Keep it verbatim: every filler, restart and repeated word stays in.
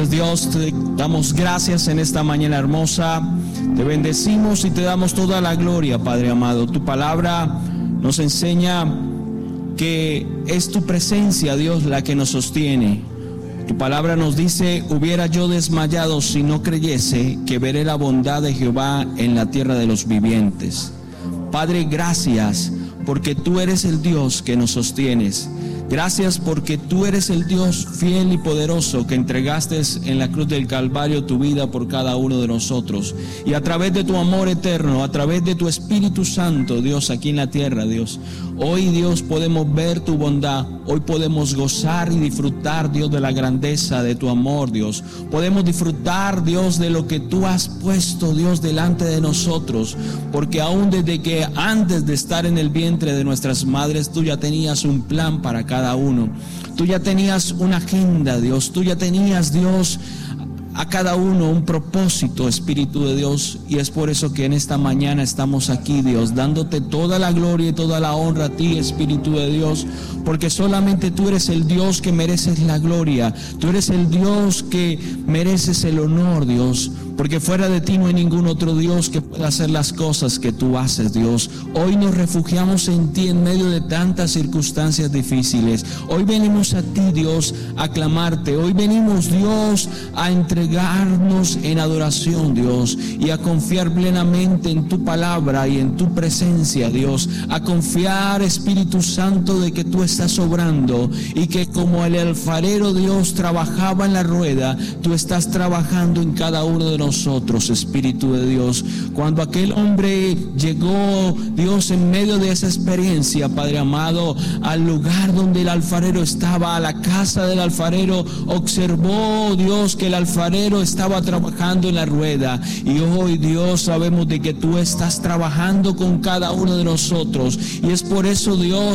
Pues Dios, te damos gracias en esta mañana hermosa, te bendecimos y te damos toda la gloria, Padre amado. Tu palabra nos enseña que es tu presencia, Dios, la que nos sostiene. Tu palabra nos dice: hubiera yo desmayado si no creyese que veré la bondad de Jehová en la tierra de los vivientes. Padre, gracias porque tú eres el Dios que nos sostienes. Gracias porque tú eres el Dios fiel y poderoso que entregaste en la cruz del Calvario tu vida por cada uno de nosotros. Y a través de tu amor eterno, a través de tu Espíritu Santo, Dios, aquí en la tierra, Dios, hoy, Dios, podemos ver tu bondad. Hoy podemos gozar y disfrutar, Dios, de la grandeza de tu amor, Dios. Podemos disfrutar, Dios, de lo que tú has puesto, Dios, delante de nosotros. Porque aún desde que antes de estar en el vientre de nuestras madres, tú ya tenías un plan para cada uno. Tú ya tenías una agenda, Dios. Tú ya tenías, Dios, a cada uno un propósito, Espíritu de Dios. Y es por eso que en esta mañana estamos aquí, Dios, dándote toda la gloria y toda la honra a ti, Espíritu de Dios, porque solamente tú eres el Dios que mereces la gloria. Tú eres el Dios que mereces el honor, Dios, porque fuera de ti no hay ningún otro Dios que pueda hacer las cosas que tú haces, Dios. Hoy nos refugiamos en ti en medio de tantas circunstancias difíciles. Hoy venimos a ti, Dios, a clamarte. Hoy venimos, Dios, a entregarnos en adoración, Dios, y a confiar plenamente en tu palabra y en tu presencia, Dios. A confiar, Espíritu Santo, de que tú estás obrando y que como el alfarero, Dios, trabajaba en la rueda, tú estás trabajando en cada uno de nosotros, Espíritu de Dios. Cuando aquel hombre llegó, Dios, en medio de esa experiencia, Padre amado, al lugar donde el alfarero estaba, a la casa del alfarero, observó, Dios, que el alfarero estaba trabajando en la rueda. Y hoy, Dios, sabemos de que tú estás trabajando con cada uno de nosotros, y es por eso, Dios,